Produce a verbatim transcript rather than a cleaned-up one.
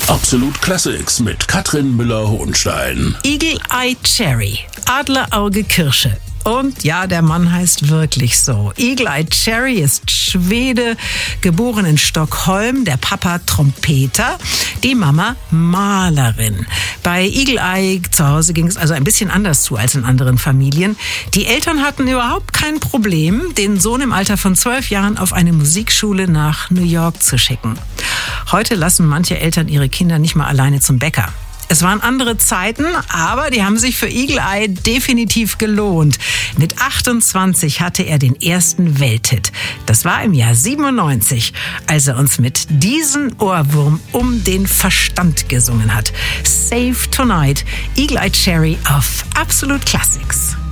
Absolut Classics mit Katrin Müller-Hohenstein. Eagle Eye Cherry, Adlerauge Kirsche. Und ja, der Mann heißt wirklich so. Eagle Eye Cherry ist Schwede, geboren in Stockholm, der Papa Trompeter, die Mama Malerin. Bei Eagle Eye zu Hause ging es also ein bisschen anders zu als in anderen Familien. Die Eltern hatten überhaupt kein Problem, den Sohn im Alter von zwölf Jahren auf eine Musikschule nach New York zu schicken. Heute lassen manche Eltern ihre Kinder nicht mal alleine zum Bäcker. Es waren andere Zeiten, aber die haben sich für Eagle Eye definitiv gelohnt. Mit achtundzwanzig hatte er den ersten Welthit. Das war im Jahr siebenundneunzig, als er uns mit diesem Ohrwurm um den Verstand gesungen hat. Save Tonight, Eagle Eye Cherry auf Absolut Classics.